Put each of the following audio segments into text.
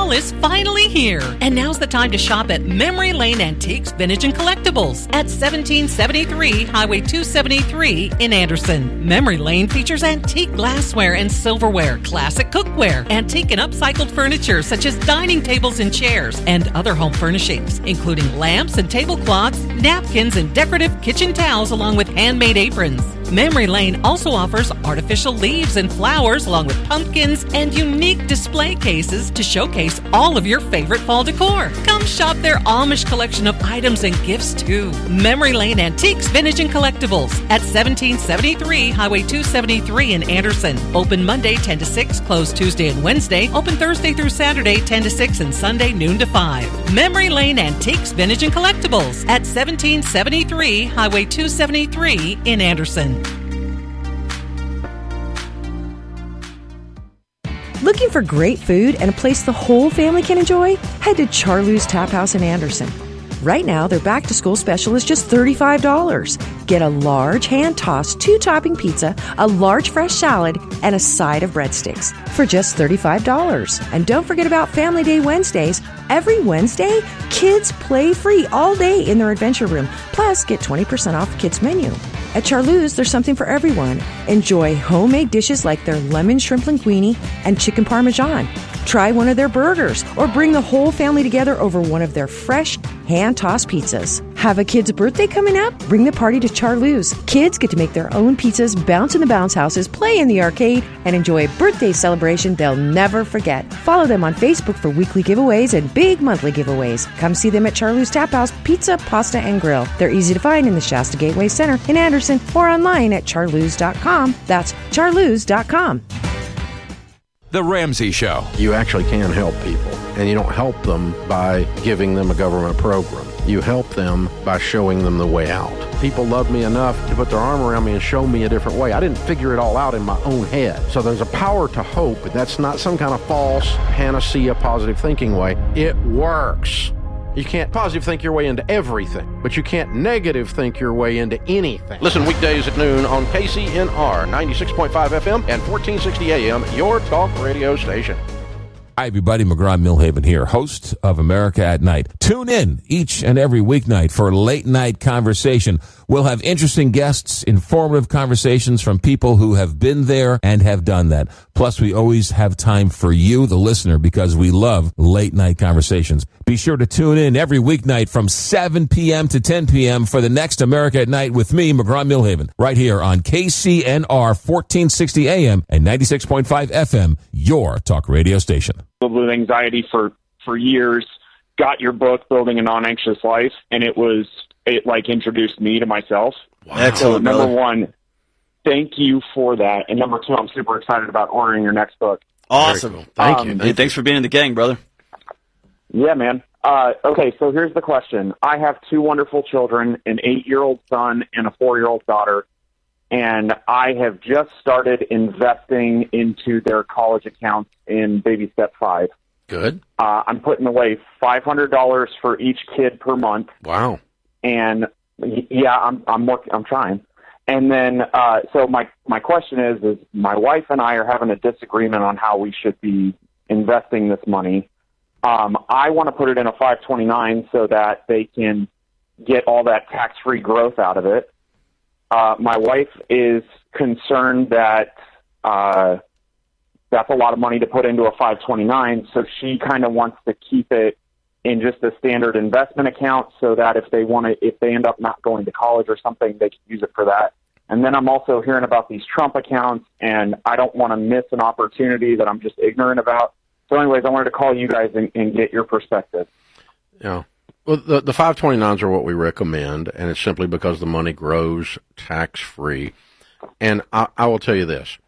fall is finally here, and now's the time to shop at Memory Lane Antiques, Vintage, and Collectibles at 1773 Highway 273 in Anderson. Memory Lane features antique glassware and silverware, classic cookware, antique and upcycled furniture such as dining tables and chairs, and other home furnishings, including lamps and tablecloths, napkins, and decorative kitchen towels along with handmade aprons. Memory Lane also offers artificial leaves and flowers along with pumpkins and unique display cases to showcase all of your favorite fall decor. Come shop their Amish collection of items and gifts too. Memory Lane Antiques, Vintage, and Collectibles at 1773 Highway 273 in Anderson. Open Monday 10 to 6, closed Tuesday and Wednesday. Open Thursday through Saturday 10 to 6 and Sunday noon to 5. Memory Lane Antiques, Vintage, and Collectibles at 1773 Highway 273 in Anderson. Looking for great food and a place the whole family can enjoy? Head to Charlou's Tap House in Anderson. Right now, their back-to-school special is just $35. Get a large hand-tossed 2-topping pizza, a large fresh salad, and a side of breadsticks for just $35. And don't forget about Family Day Wednesdays. Every Wednesday, kids play free all day in their adventure room. Plus, get 20% off the kids' menu. At Charlou's, there's something for everyone. Enjoy homemade dishes like their lemon shrimp linguine and chicken parmesan. Try one of their burgers or bring the whole family together over one of their fresh hand-tossed pizzas. Have a kid's birthday coming up? Bring the party to Charlou's. Kids get to make their own pizzas, bounce in the bounce houses, play in the arcade, and enjoy a birthday celebration they'll never forget. Follow them on Facebook for weekly giveaways and big monthly giveaways. Come see them at Charlou's Tap House Pizza, Pasta, and Grill. They're easy to find in the Shasta Gateway Center in Anderson or online at charloos.com. That's charloos.com. The Ramsey Show. You actually can help people, and you don't help them by giving them a government program. You help them by showing them the way out. People love me enough to put their arm around me and show me a different way. I didn't figure it all out in my own head. So there's a power to hope, but that's not some kind of false panacea positive thinking way. It works. You can't positive think your way into everything, but you can't negative think your way into anything. Listen weekdays at noon on KCNR 96.5 FM and 1460 AM, your talk radio station. Hi, everybody. McGraw-Milhaven here, host of America at Night. Tune in each and every weeknight for Late Night Conversation. We'll have interesting guests, informative conversations from people who have been there and have done that. Plus, we always have time for you, the listener, because we love late night conversations. Be sure to tune in every weeknight from 7 p.m. to 10 p.m. for the next America at Night with me, McGraw-Milhaven, right here on KCNR 1460 AM and 96.5 FM, your talk radio station. With anxiety for years, got your book, Building a Non-Anxious Life, and it introduced me to myself. Wow. Excellent. So, number one, thank you for that. And number two, I'm super excited about ordering your next book. Awesome. Cool. Thank you. Hey, thanks for being in the gang, brother. Yeah, man. Okay, so here's the question. I have two wonderful children, an 8-year-old son and a 4-year-old daughter, and I have just started investing into their college accounts in baby step 5. Good. I'm putting away $500 for each kid per month. Wow. And yeah, I'm trying. And then, so my question is my wife and I are having a disagreement on how we should be investing this money. I want to put it in a 529 so that they can get all that tax-free growth out of it. My wife is concerned that that's a lot of money to put into a 529, so she kind of wants to keep it in just a standard investment account so that if they end up not going to college or something, they can use it for that. And then I'm also hearing about these Trump accounts, and I don't want to miss an opportunity that I'm just ignorant about. So anyways, I wanted to call you guys and get your perspective. Yeah. Well, the 529s are what we recommend, and it's simply because the money grows tax-free. And I will tell you this,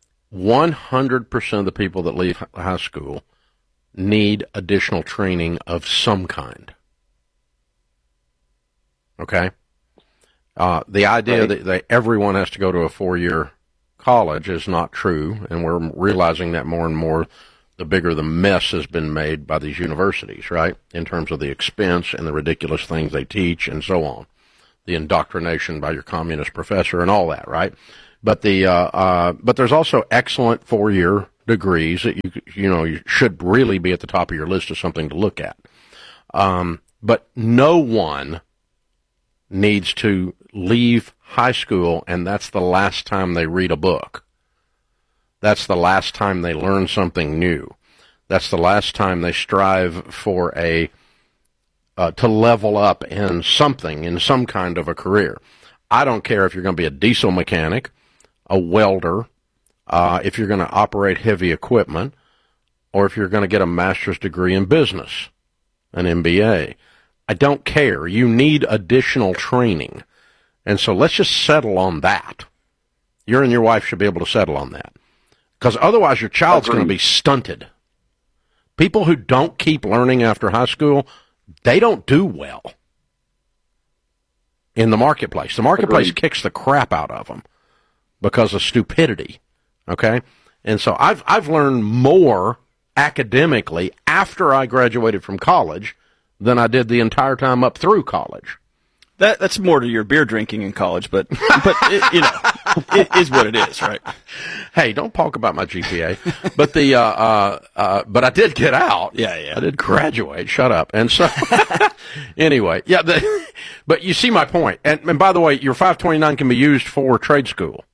100% of the people that leave high school need additional training of some kind. Okay? The idea that everyone has to go to a 4-year college is not true, and we're realizing that more and more the bigger the mess has been made by these universities, right, in terms of the expense and the ridiculous things they teach and so on, the indoctrination by your communist professor and all that, right? But but there's also excellent 4-year degrees that you should really be at the top of your list of something to look at. But no one needs to leave high school and that's the last time they read a book. That's the last time they learn something new. That's the last time they strive for to level up in something, in some kind of a career. I don't care if you're going to be a diesel mechanic, a welder, if you're going to operate heavy equipment, or if you're going to get a master's degree in business, an MBA. I don't care. You need additional training. And so let's just settle on that. You and your wife should be able to settle on that. Because otherwise your child's going to be stunted. People who don't keep learning after high school, they don't do well in the marketplace. The marketplace kicks the crap out of them because of stupidity. Okay? And so I've learned more academically after I graduated from college than I did the entire time up through college. That's more to your beer drinking in college, but it is what it is, right? Hey, don't talk about my GPA. But but I did get out. Yeah. I did graduate. Shut up. And so, anyway, but you see my point. And by the way, your 529 can be used for trade school.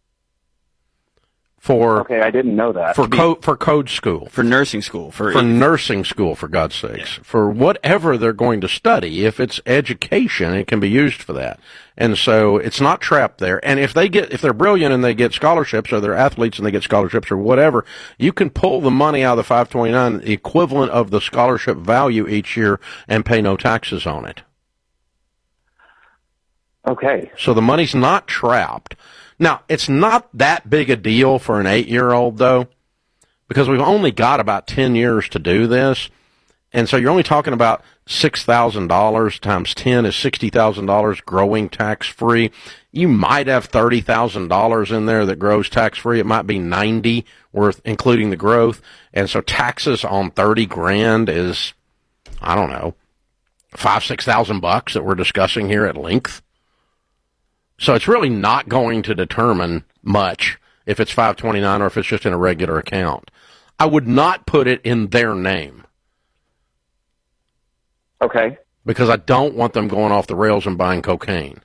Okay, I didn't know that. For code school. For nursing school. For nursing school, for God's sakes. Yeah. For whatever they're going to study. If it's education, it can be used for that. And so it's not trapped there. And if they're brilliant and they get scholarships, or they're athletes and they get scholarships or whatever, you can pull the money out of the 529, the equivalent of the scholarship value each year, and pay no taxes on it. Okay. So the money's not trapped. Now, it's not that big a deal for an 8-year-old, though, because we've only got about 10 years to do this. And so you're only talking about $6,000 times 10 is $60,000 growing tax-free. You might have $30,000 in there that grows tax-free. It might be $90,000 worth, including the growth. And so taxes on $30,000 is, I don't know, $5,000-6,000 that we're discussing here at length. So it's really not going to determine much if it's 529 or if it's just in a regular account. I would not put it in their name. Okay. Because I don't want them going off the rails and buying cocaine.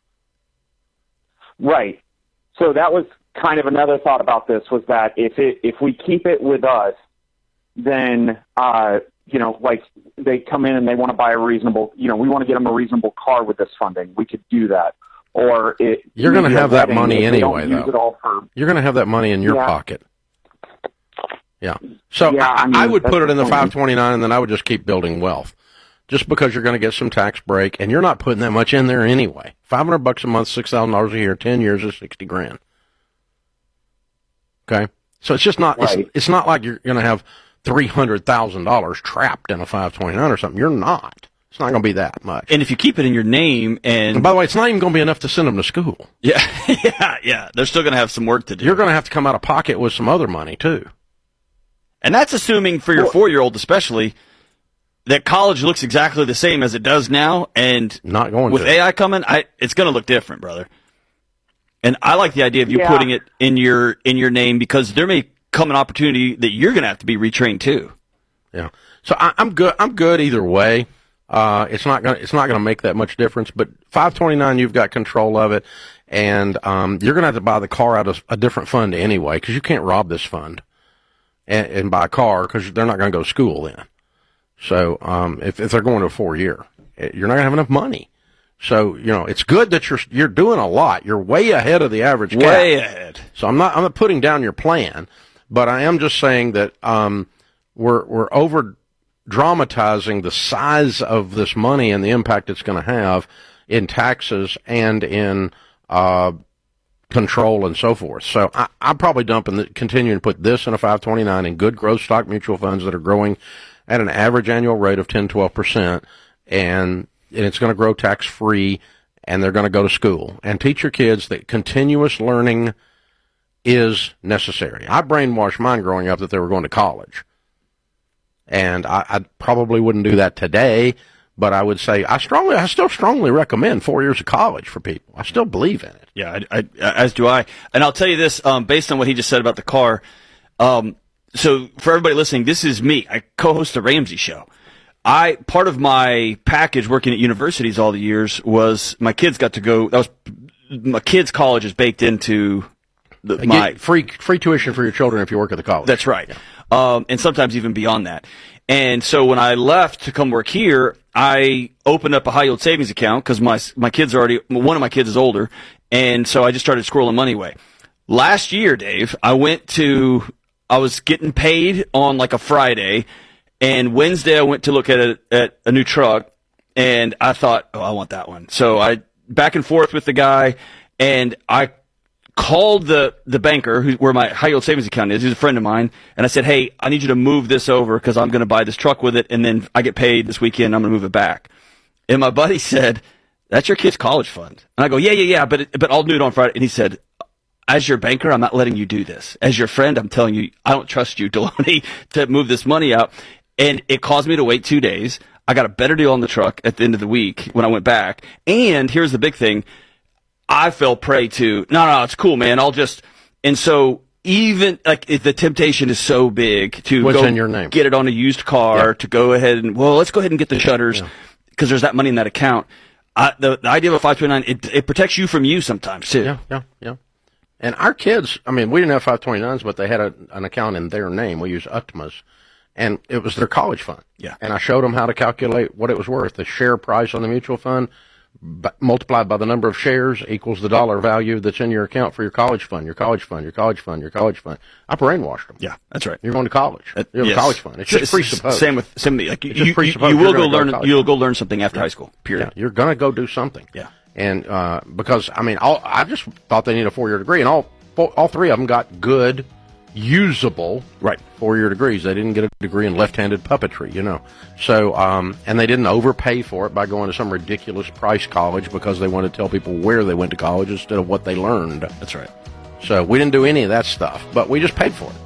Right. So that was kind of another thought about this, was that if we keep it with us, then, like they come in and they want to buy a reasonable, we want to get them a reasonable car with this funding. We could do that. Or you're going to have that money anyway, though. You're going to have that money in your pocket. Yeah. So I would put it in the 529, and then I would just keep building wealth, just because you're going to get some tax break, and you're not putting that much in there anyway. $500 a month, $6,000 a year, 10 years is $60,000. Okay. So it's just not. Right. It's not like you're going to have $300,000 trapped in a 529 or something. You're not. It's not going to be that much. And if you keep it in your name, and by the way, it's not even going to be enough to send them to school. Yeah. They're still going to have some work to do. You're going to have to come out of pocket with some other money, too. And that's assuming, for your 4-year-old especially, that college looks exactly the same as it does now. And not going with AI coming, it's going to look different, brother. And I like the idea of you putting it in your name, because there may come an opportunity that you're going to have to be retrained, too. Yeah. So I'm good. I'm good either way. It's not gonna make that much difference, but 529, you've got control of it, and you're gonna have to buy the car out of a different fund anyway, because you can't rob this fund and buy a car, because they're not gonna go to school then. So if they're going to a 4-year, you're not gonna have enough money. So it's good that you're doing a lot. You're way ahead of the average. Way ahead. So I'm not putting down your plan, but I am just saying that we're over dramatizing the size of this money and the impact it's going to have in taxes and in control and so forth. So I'm probably continuing to put this in a 529 in good growth stock mutual funds that are growing at an average annual rate of 10-12%, and it's going to grow tax-free, and they're going to go to school. And teach your kids that continuous learning is necessary. I brainwashed mine growing up that they were going to college. And I probably wouldn't do that today, but I would say I still strongly recommend 4 years of college for people. I still believe in it. Yeah, as do I. And I'll tell you this, based on what he just said about the car, So for everybody listening, this is me. I co-host the Ramsey Show. Part of my package working at universities all the years was my kids got to go. My kids' college is baked into my free tuition for your children if you work at the college. That's right. Yeah. And sometimes even beyond that. And so when I left to come work here, I opened up a high yield savings account because my kids one of my kids is older. And so I just started squirreling money away. Last year, Dave, I was getting paid on like a Friday, and Wednesday I went to look at a new truck, and I thought, I want that one. So I back and forth with the guy, and I called the banker where my high yield savings account is. He's a friend of mine, and I said, hey, I need you to move this over because I'm going to buy this truck with it, and then I get paid this weekend. I'm going to move it back. And my buddy said, that's your kid's college fund. And I go, yeah, but I'll do it on Friday. And he said, as your banker, I'm not letting you do this. As your friend, I'm telling you, I don't trust you, Deloney, to move this money out. And it caused me to wait 2 days. I got a better deal on the truck at the end of the week when I went back. And here's the big thing. I fell prey to, no, it's cool, man. And so even like if the temptation is so big to What's in your name? Get it on a used car, to go ahead and, let's go ahead and get the shutters because there's that money in that account. The idea of a 529, it protects you from you sometimes too. Yeah. And our kids, I mean, we didn't have 529s, but they had an account in their name. We used Optimas, and it was their college fund. Yeah. And I showed them how to calculate what it was worth. The share price on the mutual fund multiplied by the number of shares equals the dollar value that's in your account for your college fund, your college fund, your college fund, your college fund. I brainwashed them. Yeah, that's right. You're going to college. You have a college fund. It's just presupposed. Same with like you will go learn. You'll go learn something after high school. Period. Yeah, you're going to go do something. Yeah. And because I mean, I just thought they needed a 4-year degree, and all three of them got good, usable 4-year degrees. They didn't get a degree in left-handed puppetry, So and they didn't overpay for it by going to some ridiculous price college because they wanted to tell people where they went to college instead of what they learned. That's right. So we didn't do any of that stuff, but we just paid for it.